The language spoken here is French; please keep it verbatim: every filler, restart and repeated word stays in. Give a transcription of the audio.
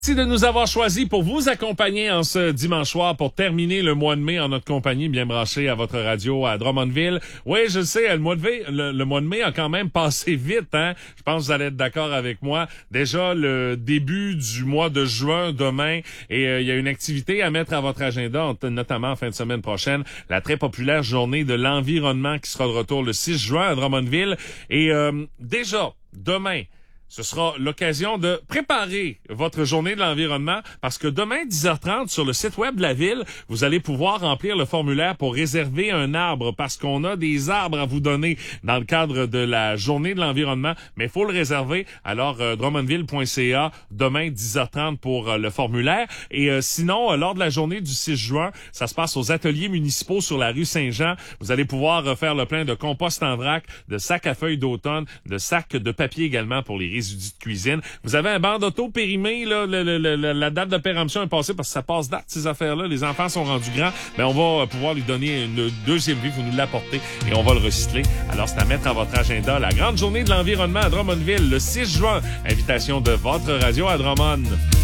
Merci de nous avoir choisis pour vous accompagner en ce dimanche soir pour terminer le mois de mai en notre compagnie, bien branché à votre radio à Drummondville. Oui, je sais, le mois de mai, le, le mois de mai a quand même passé vite, hein. Je pense que vous allez être d'accord avec moi. Déjà, le début du mois de juin demain, et euh, il y a une activité à mettre à votre agenda, notamment en fin de semaine prochaine, la très populaire journée de l'environnement qui sera de retour le six juin à Drummondville. Et euh, déjà, demain, ce sera l'occasion de préparer votre journée de l'environnement parce que demain, dix heures trente, sur le site web de la ville, vous allez pouvoir remplir le formulaire pour réserver un arbre parce qu'on a des arbres à vous donner dans le cadre de la journée de l'environnement, mais il faut le réserver. Alors, euh, drummondville point c a, demain, dix heures trente pour euh, le formulaire. Et euh, sinon, euh, lors de la journée du six juin, ça se passe aux ateliers municipaux sur la rue Saint-Jean. Vous allez pouvoir euh, faire le plein de compost en vrac, de sacs à feuilles d'automne, de sacs de papier également pour les résidus de cuisine. Vous avez un banc d'auto périmé, là, le, le, le, la date de péremption est passée parce que ça passe date, ces affaires-là. Les enfants sont rendus grands, mais on va pouvoir lui donner une deuxième vie, vous nous l'apportez et on va le recycler. Alors, c'est à mettre à votre agenda. La grande journée de l'environnement à Drummondville, le six juin. Invitation de votre radio à Drummond.